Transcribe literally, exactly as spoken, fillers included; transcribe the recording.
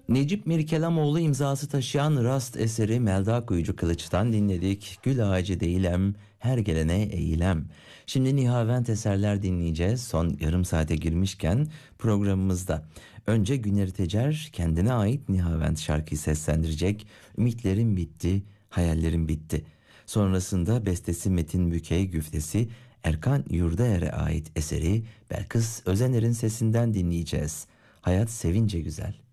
Necip Mirkelamoğlu imzası taşıyan Rast eseri Melda Kuyucu Kılıç'tan dinledik. Gül ağacı değilem, her gelene eğilem. Şimdi Nihavent eserler dinleyeceğiz. Son yarım saate girmişken programımızda. Önce Güner Tecer kendine ait Nihavent şarkıyı seslendirecek. Ümitlerim bitti, hayallerim bitti. Sonrasında bestesi Metin Bükey güftesi Erkan Yurdaer'e ait eseri Belkıs Özener'in sesinden dinleyeceğiz. Hayat sevince güzel.